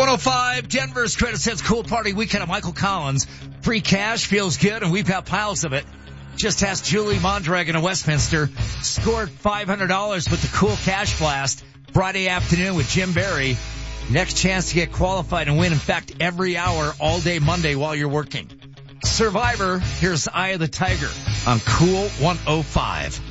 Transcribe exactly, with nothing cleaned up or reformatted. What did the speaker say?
one oh five, Denver's Credit Sense Cool Party Weekend at Michael Collins. Free cash feels good, and we've got piles of it. Just ask Julie Mondragon of Westminster. Scored five hundred dollars with the Cool Cash Blast Friday afternoon with Jim Barry. Next chance to get qualified and win, in fact, every hour, all day Monday while you're working. Survivor, here's Eye of the Tiger on Cool one oh five.